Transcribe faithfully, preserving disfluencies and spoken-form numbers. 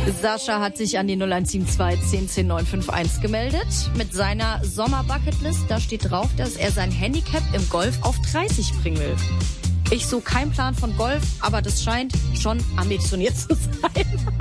Sascha hat sich an die null eins sieben zwei zehn zehn neun fünf eins gemeldet mit seiner Sommer-Bucketlist. Da steht drauf, dass er sein Handicap im Golf auf dreißig bringen will. Ich so, kein Plan von Golf, aber das scheint schon ambitioniert zu sein.